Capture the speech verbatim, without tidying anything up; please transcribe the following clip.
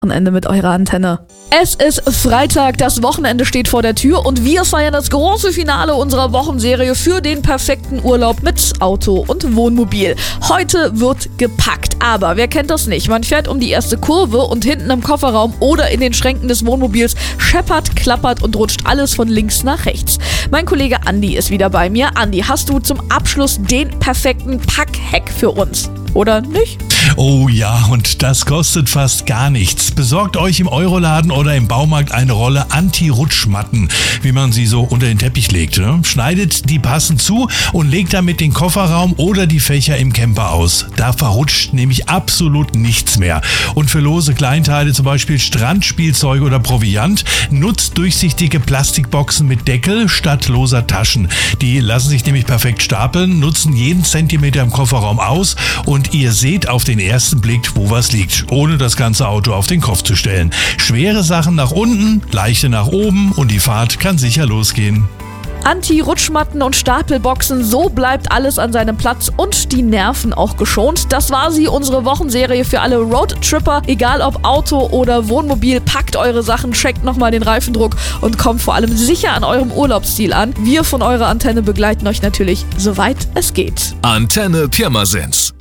Wochenende mit eurer Antenne. Es ist Freitag, das Wochenende steht vor der Tür und wir feiern das große Finale unserer Wochenserie für den perfekten Urlaub mit Auto und Wohnmobil. Heute wird gepackt, aber wer kennt das nicht? Man fährt um die erste Kurve und hinten im Kofferraum oder in den Schränken des Wohnmobils scheppert, klappert und rutscht alles von links nach rechts. Mein Kollege Andi ist wieder bei mir. Andi, hast du zum Abschluss den perfekten Pack-Hack für uns? Oder nicht? Oh ja, und das kostet fast gar nichts. Besorgt euch im Euroladen oder im Baumarkt eine Rolle Anti-Rutschmatten, wie man sie so unter den Teppich legt. Ne? Schneidet die passend zu und legt damit den Kofferraum oder die Fächer im Camper aus. Da verrutscht nämlich absolut nichts mehr. Und für lose Kleinteile, zum Beispiel Strandspielzeug oder Proviant, nutzt durchsichtige Plastikboxen mit Deckel statt loser Taschen. Die lassen sich nämlich perfekt stapeln, nutzen jeden Zentimeter im Kofferraum aus und ihr seht auf den ersten Blick, wo was liegt, ohne das ganze Auto auf den Kopf zu stellen. Schwere Sachen nach unten, leichte nach oben und die Fahrt kann sicher losgehen. Anti-Rutschmatten und Stapelboxen, so bleibt alles an seinem Platz und die Nerven auch geschont. Das war sie, unsere Wochenserie für alle Roadtripper. Egal ob Auto oder Wohnmobil, packt eure Sachen, checkt nochmal den Reifendruck und kommt vor allem sicher an eurem Urlaubsziel an. Wir von eurer Antenne begleiten euch natürlich, soweit es geht. Antenne Pirmasens.